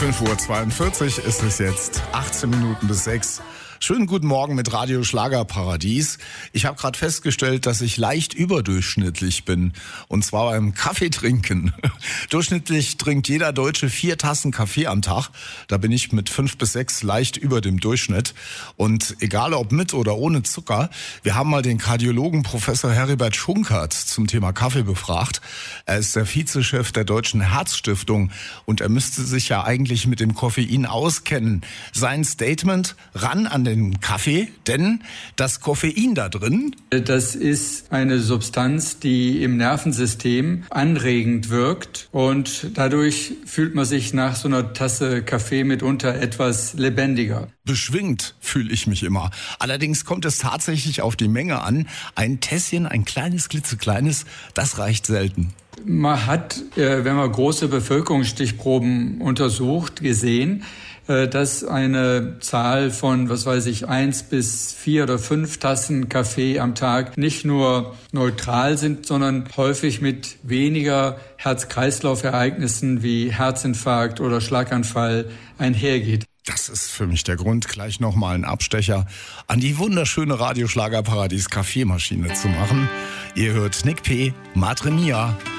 5:42 Uhr ist es jetzt, 18 Minuten bis 6. Schönen guten Morgen mit Radio Schlagerparadies. Ich habe gerade festgestellt, dass ich leicht überdurchschnittlich bin. Und zwar beim Kaffeetrinken. Durchschnittlich trinkt jeder Deutsche 4 Tassen Kaffee am Tag. Da bin ich mit 5 bis 6 leicht über dem Durchschnitt. Und egal ob mit oder ohne Zucker, wir haben mal den Kardiologen Professor Heribert Schunkert zum Thema Kaffee befragt. Er ist der Vizechef der Deutschen Herzstiftung und er müsste sich ja eigentlich mit dem Koffein auskennen. Sein Statement: ran an den Kaffee, denn das Koffein da drin, das ist eine Substanz, die im Nervensystem anregend wirkt und dadurch fühlt man sich nach so einer Tasse Kaffee mitunter etwas lebendiger. Beschwingt fühle ich mich immer. Allerdings kommt es tatsächlich auf die Menge an. Ein Tässchen, ein kleines, klitzekleines, das reicht selten. Man hat, wenn man große Bevölkerungsstichproben untersucht, gesehen, dass eine Zahl von, 1 bis 4 oder 5 Tassen Kaffee am Tag nicht nur neutral sind, sondern häufig mit weniger Herz-Kreislauf-Ereignissen wie Herzinfarkt oder Schlaganfall einhergeht. Das ist für mich der Grund, gleich nochmal einen Abstecher an die wunderschöne Radio Schlagerparadies Kaffeemaschine zu machen. Ihr hört Nick P., Madre Mia.